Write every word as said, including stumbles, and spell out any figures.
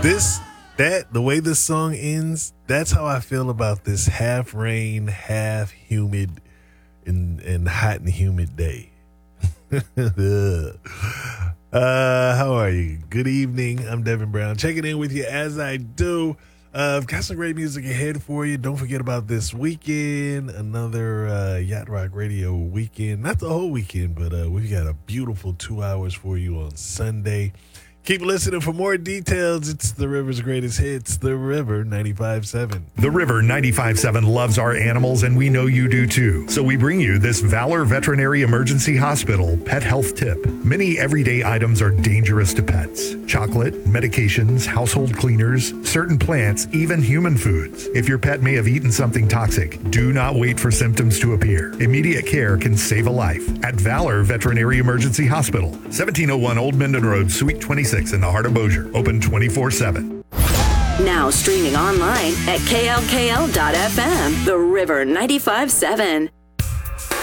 This, that, the way this song ends, that's how I feel about this half rain, half humid, and, and hot and humid day. uh, how are you? Good evening. I'm Devin Brown, checking in with you as I do. Uh, I've got some great music ahead for you. Don't forget about this weekend, another uh, Yacht Rock Radio weekend. Not the whole weekend, but uh, we've got a beautiful two hours for you on Sunday. Keep listening for more details. It's The River's greatest hits, The River ninety-five point seven. The River ninety-five point seven loves our animals, and we know you do too. So we bring you this Valor Veterinary Emergency Hospital pet health tip. Many everyday items are dangerous to pets. Chocolate, medications, household cleaners, certain plants, even human foods. If your pet may have eaten something toxic, do not wait for symptoms to appear. Immediate care can save a life. At Valor Veterinary Emergency Hospital, seventeen oh one Old Minden Road, Suite twenty-six in the heart of Bossier. Open twenty-four seven. Now streaming online at K L K L dot F M. The River ninety-five point seven.